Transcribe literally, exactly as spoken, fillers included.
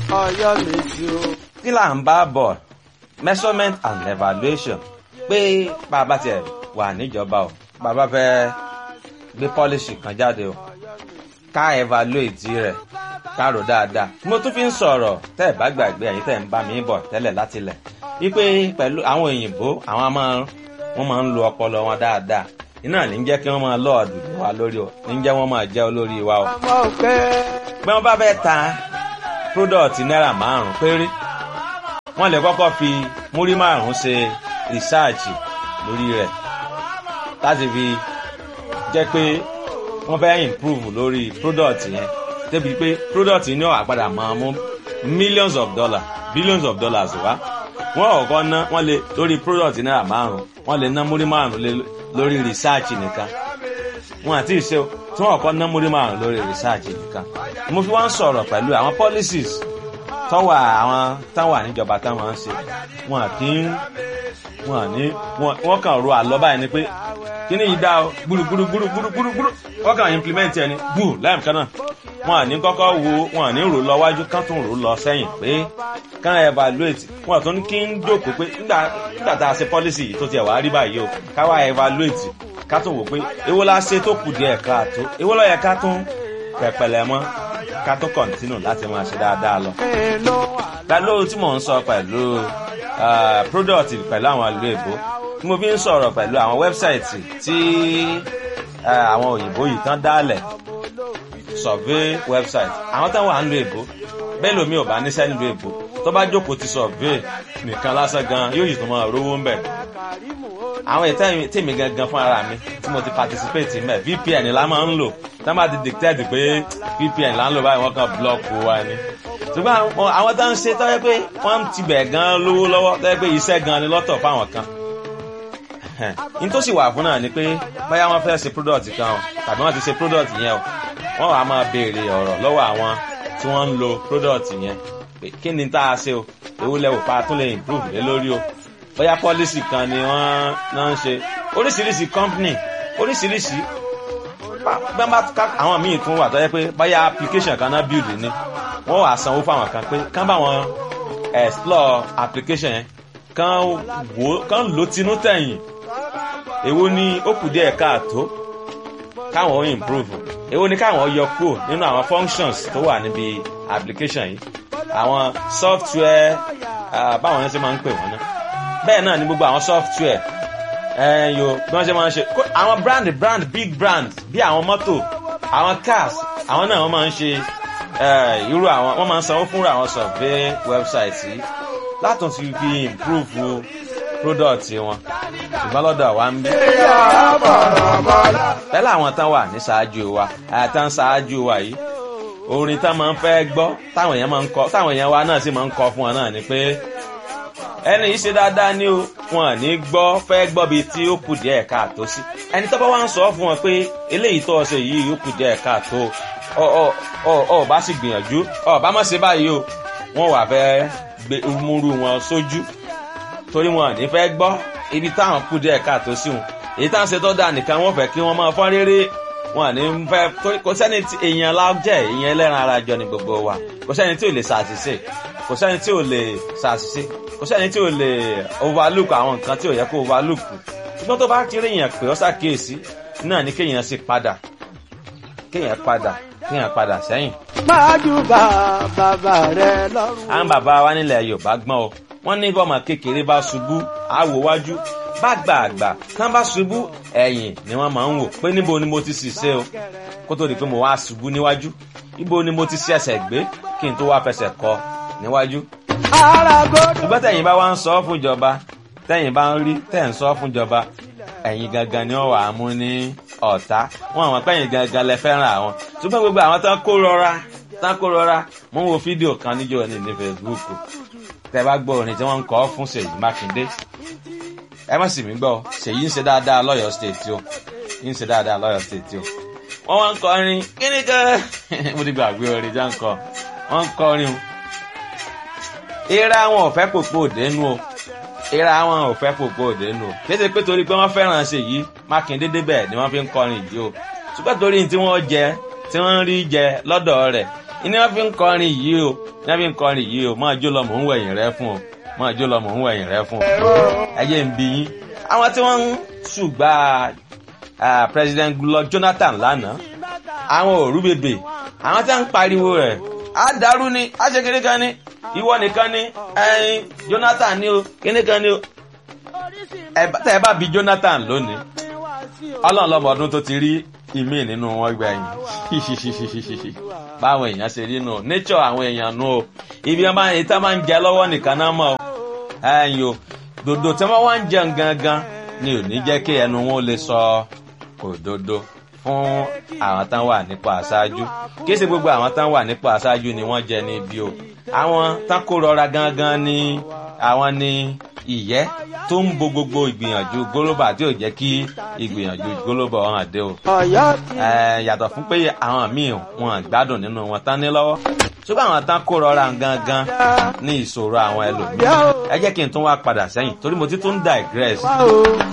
Ọ̀yọ́ Mèsì o. kí là ń bá bọ̀ measurement and evaluation pé bàbá tiẹ̀ wà níjọba o bàbá fẹ́ gbé policy kan jáde o ká evaluate rẹ̀ ká rò dáadáa mo tún fi ń sọ̀rọ̀ tẹ́ ẹ̀ bá gbàgbé ẹ̀yin tẹ́ ẹ̀ ń bá mi bọ̀ tẹ́lẹ̀ látilẹ̀ wípé pẹ̀lú àwọn òyìnbó àwọn máa wọ́n máa ń lo ọpọlọ wọn dáadáa iná ní jẹ́ kí wọ́n máa lọ́ọ̀dù wa lórí o ní jẹ́ wọ́n máa jẹ́ olórí wa o. bí wọ́n bá fẹ́ ta product náírà márùn-ún péré wọ́n lè kọ́kọ́ fi múrí márùn-ún ṣe research lórí rẹ̀ láti fi jẹ́ pé wọ́n fẹ́ improve lórí product yẹn débi pé product ní ó àpadà máa mú millions of dollars billions of dollars wá wọ́n ọ̀kọ́ ná wọ́n lè lórí product náírà márùn-ún wọ́n lè ná múrí márùn-ún lórí research nìkan wọ́n àti ìṣe tí wọ́n ọ̀kọ́ ná múrí márùn-ún lórí research nìkan mo fi wá ń sọ̀rọ̀ pẹ̀lú àwọn policies tọ́wà àwọn táwà níjọba táwọn ń ṣe wọn kì í wọn ní wọn kàn ro àlọ́ báyìí ni pé kí ni yìí dá o gbúrúgbúrúgbúrúgbúrú wọ́n kàn implement ẹni gbù láìm kan náà wọn à ní kọ́kọ́ wo wọn à ní rò lọ wájú kán tún rò lọ sẹ́yìn pé kán evaluate wọn tún kí ń jókòó pé nígbà tá a ṣe policy yìí tó tiẹ̀ wá rí báyìí o ká wá evaluate ká tún wò pé èwo la ṣe tó kù díẹ̀ káàtó èwo ló yẹ ká tún pẹ̀pẹ̀lẹ̀ mọ́ ká tún continue láti máa ṣe dáadáa lọ. pẹ̀lú tí mò ń sọ pẹ̀lú product pẹ̀lú àwọn ìlú èbó tí mo fi ń sọ̀rọ̀ pẹ̀lú àwọn website tí àwọn òyìnbó yìí tán dálẹ̀ survey website àwọn táwọn à ń lo èbó bẹ́ẹ̀ lómi ò bá níṣẹ́ nílùú èbó tó bá jókòó ti survey nìkan lásán gan yóò yìí tó máa rówó ń bẹ̀. àwọn ètò tèmi gangan fún ara mi tí mo ti participate mẹ́ V P N la máa ń lò tá bá ti dictate pé V P N là ń lò báyìí wọ́n kàn block wa ni. ṣùgbọ́n àwọn tó ń ṣe tó yẹ pé wọ́n ti bẹ̀ gan lówó lọ́wọ́ tó yẹ pé iṣẹ́ gan ni lọ́tọ̀ fáwọn kan. ní tó sì wà fún náà ni pé báyà wọ́n fẹ́ ṣe product kan tàbí wọ́n ti ṣe product yẹn o wọ́n wàá máa béèrè ọ̀rọ̀ lọ́wọ́ àwọn tí wọ́n ń lo product yẹn pé kí ni tá a ṣe o èwo lẹ́wọ̀ pa tún lè improve lé lórí o bóyá policy kan ni wọ́n náà ń ṣe oríṣiríṣi company oríṣiríṣi àwọn míì tún wà tó yẹ pé bóyá application kan náà build ni wọ́n wàá sanwó fún àwọn kan pé kán bá wọn explore application yẹn kán wò kán lò tinú tẹ̀yìn èwo ni ó kù díẹ̀ káàtó káwọn ó improve èwo ni káwọn yọ kúrò nínú àwọn functions tó wà níbi application yìí àwọn software báwọn yẹn ṣe máa ń pè wọ́n náà bẹ́ẹ̀ náà ni gbogbo àwọn software ẹ̀yọ bí wọ́n ṣe máa ń ṣe àwọn brand brand big brand bí àwọn mọ́tò àwọn cars àwọn náà wọ́n máa ń ṣe irú àwọn wọ́n máa ń sanwó fún àwọn survey website yìí látún ti fi improve product wọn ṣùgbọ́n lọ́dọ̀ wa ń bí. pẹ̀lú àwọn tán wà ní ṣáájú wa àtàn ṣáájú wa yìí orin tán máa ń fẹ́ gbọ́ táwọn èèyàn máa ń kọ táwọn èèyàn wa náà sì máa ń kọ fún wọn náà ni pé ẹni yìí ṣe dáadáa ní o wọn à ní gbọ́ fẹ́ gbọ́ bíi tí ó kù díẹ̀ káàtó sí ẹni tó bá wá ń sọ fún wọn pé eléyìí tó ṣe yìí ó kù díẹ̀ káàtó ọ ọ ọ ọ bá sì gbìyànjú ọ bá má ṣe báyìí o wọn wà fẹ́ gbé múrú wọn sójú torí wọn à ní fẹ́ gbọ́ ibi táwọn kù díẹ̀ káàtó sí wọn èyí táwọn ṣe tó dáa nìkan wọn fẹ́ kí wọ́n máa fọ́n réré wọn à ní fẹ́ kò sẹ́ni tí èèyàn lájẹ́ èèyàn ẹlẹ́ran ara jọ ní gbogbo wa kò sẹ́ni tí ò lè ṣàṣìṣe kò sẹ́ni tí ò lè ṣàṣìṣe kò sẹ́ni tí ò lè overlook àwọn nǹkan tí ò yẹ kó overlook ṣùgbọ́n tó bá ti rí èèyàn pé ó ṣàkíyèsí náà ni kéèyàn sì padà kéèyàn padà kéèyàn padà sẹ́yìn. májú bá bàbá rẹ lọ́rùn. àwọn bàbá wa nílẹ̀ Yorùbá gbọ́n o wọ́n ní bọ́mọ kékeré bá ṣubú àwò wájú bá gbà àgbà tán bá ṣubú ẹ̀yìn ni wọ́n máa ń wò pé níbo ni mo ti ṣìṣe o kó tó di pé mo wá ṣubú níwájú ibo ni mo ti ṣe ẹsẹ̀ gbé kí n tó wá fẹsẹ̀ kọ níwájú. ṣùgbọ́n tẹ̀yìn bá wá ń sọ fún ìjọba tẹ̀yìn bá ń rí tẹ̀ ń sọ fún ìjọba ẹ̀yin gangan ni wọ́n wà á mú ní ọ̀tá wọn àwọn pẹ̀yìn gangan lẹ fẹ́ràn àwọn ṣùgbọ́n gbogbo àwọn tán kó rọra tán kó rọra mo ń wo fídíò kan níjọ́ ní ní Facebook tẹ bá gbọ́ orin tí wọ́n ń kọ fún Ṣèyí Mákindé ẹ má sì mí gbọ́ Ṣèyí ń ṣe dáadáa lọ́yọ̀ọ́ state o ń ṣe dáadáa lọ́yọ̀ọ́ state o wọ́n wá ń kọrin kíní kan mo ti gbàgbé orin já ń kọ wọ́n ń kọrin o ìra wọn ò fẹ́ pòpò òdenu o ìra wọn ò fẹ́ pòpò òdenu o kéde pé torí pé wọ́n fẹ́ràn Ṣèyí Mákindé débẹ̀ ni wọ́n fi ń kọrin yìí o ṣùgbọ́n torí tí wọ́n jẹ tí wọ́n rí jẹ lọ́dọ̀ rẹ̀ ni wọ́n fi ń kọrin yìí o níbi nǹkan rìn yìí o máa jó lọ mò ń wẹ̀yìn rẹ fún o máa jó lọ mò ń wẹ̀yìn rẹ fún o ẹyẹ ń bi yín àwọn tí wọ́n ń ṣùgbà president Goodluck Jonathan lánàá àwọn òru bèbè àwọn tí wọ́n ń pariwo rẹ̀ á dàrú ni á ṣe kíní kan ní ìwọ nìkan ní ẹyin Jonathan ní o kíní kan ní o tẹ́ ẹ bá bi Jonathan lónìí ọlọ́run lọ́mọ ọdún tó ti rí ìmí nínú wọn gbẹ̀yìn báwọn èèyàn ṣe rí nù nature àwọn èèyàn nù o ibi ọmọ yìí tá máa ń jẹ lọ́wọ́ nìkan náà mọ̀ ẹ̀yìn o dòdò tí wọ́n wá ń jẹun gangan ni ò ní jẹ́ kí ẹnu wọn lè sọ òdodo fún àwọn tán wà nípò aṣáájú kí ṣe gbogbo àwọn tán wà nípò aṣáájú ni wọ́n jẹ níbi o àwọn tán kó rọra gangan ni àwọn ni ìyẹ́ tó ń bo gbogbo ìgbìyànjú gólóbà tí ò jẹ́ kí ìgbìyànjú gólóbà hàn dé o. yàtọ̀ fún pé àwọn míì wọn gbádùn nínú wọn tán ní lọ́wọ́ ṣùgbọ́n àwọn tán kó rọra gangan ní ìṣòro àwọn ẹlòmíràn. ẹ jẹ́ kí n tún wá padà sẹ́yìn torí mo ti tún digress.